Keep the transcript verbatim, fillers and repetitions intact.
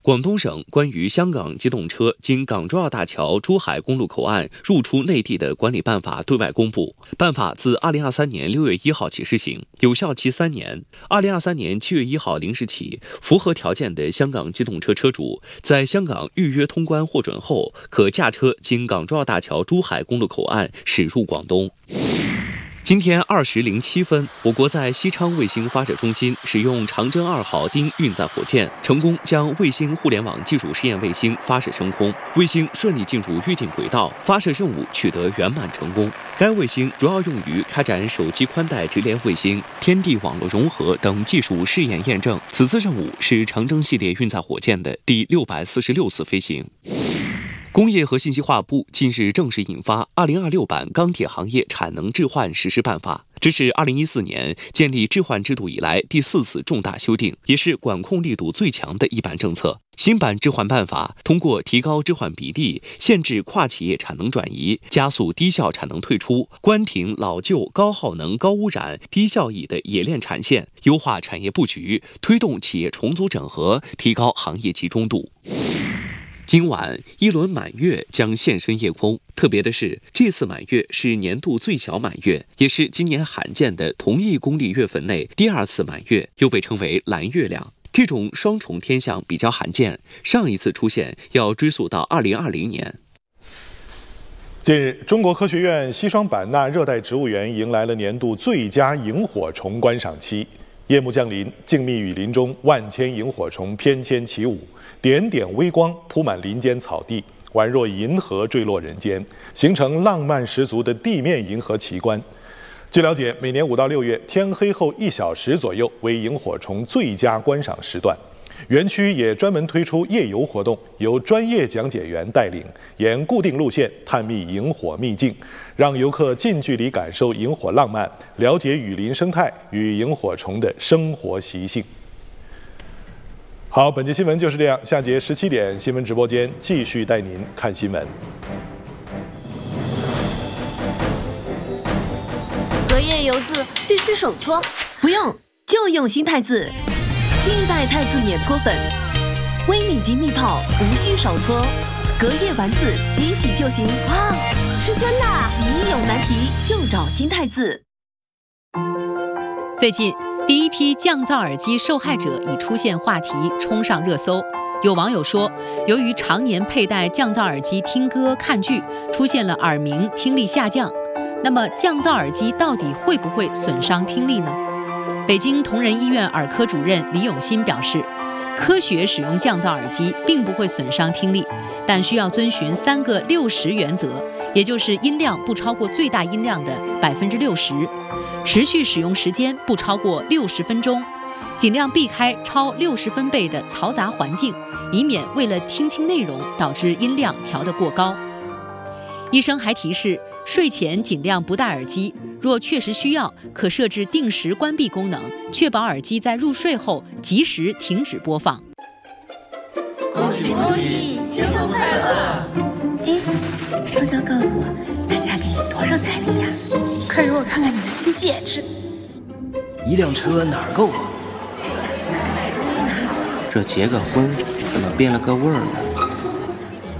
广东省关于香港机动车经港珠澳大桥珠海公路口岸入出内地的管理办法对外公布，办法自二零二三年六月一号起施行，有效期三年。二零二三年七月一号零时起，符合条件的香港机动车车主在香港预约通关获准后，可驾车经港珠澳大桥珠海公路口岸驶入广东。今天二时零七分，我国在西昌卫星发射中心使用长征二号丁运载火箭，成功将卫星互联网技术试验卫星发射升空，卫星顺利进入预定轨道，发射任务取得圆满成功。该卫星主要用于开展手机宽带直连卫星、天地网络融合等技术试验验证。此次任务是长征系列运载火箭的第六百四十六次飞行。工业和信息化部近日正式印发《二零二六版钢铁行业产能置换实施办法》，这是二零一四年建立置换制度以来第四次重大修订，也是管控力度最强的一版政策。新版置换办法通过提高置换比例、限制跨企业产能转移、加速低效产能退出、关停老旧高耗能、高污染、低效益的冶炼产线，优化产业布局，推动企业重组整合，提高行业集中度。今晚一轮满月将现身夜空，特别的是，这次满月是年度最小满月，也是今年罕见的同一公历月份内第二次满月，又被称为蓝月亮。这种双重天象比较罕见，上一次出现要追溯到二零二零年。 近日，中国科学院西双版纳热带植物园迎来了年度最佳萤火虫观赏期。夜幕降临，静谧雨林中，万千萤火虫翩跹起舞，点点微光铺满林间草地，宛若银河坠落人间，形成浪漫十足的地面银河奇观。据了解，每年五到六月天黑后一小时左右为萤火虫最佳观赏时段。园区也专门推出夜游活动，由专业讲解员带领，沿固定路线探秘萤火秘境，让游客近距离感受萤火浪漫，了解雨林生态与萤火虫的生活习性。好，本节新闻就是这样，下节十七点新闻直播间继续带您看新闻。 隔夜油渍必须手搓， 不用，就用新太字。新一代太字免搓粉，微米级密泡，无需手搓，隔夜完字即洗就行。 哇，是真的！ 洗衣有难题就找新太字。 最近，第一批降噪耳机受害者已出现话题，冲上热搜。有网友说，由于常年佩戴降噪耳机听歌看剧，出现了耳鸣、听力下降。那么，降噪耳机到底会不会损伤听力呢？北京同仁医院耳科主任李永新表示，科学使用降噪耳机并不会损伤听力，但需要遵循三个六十原则，也就是音量不超过最大音量的百分之六十，持续使用时间不超过六十分钟，尽量避开超六十分贝的嘈杂环境，以免为了听清内容导致音量调得过高。医生还提示，睡前尽量不戴耳机，若确实需要，可设置定时关闭功能，确保耳机在入睡后及时停止播放。 恭喜恭喜，新婚快乐！ 哎，悄悄告诉我，大家给你多少彩礼呀？快给我看看你的新戒指。 一辆车哪儿够啊？ 这结个婚怎么变了个味儿呢？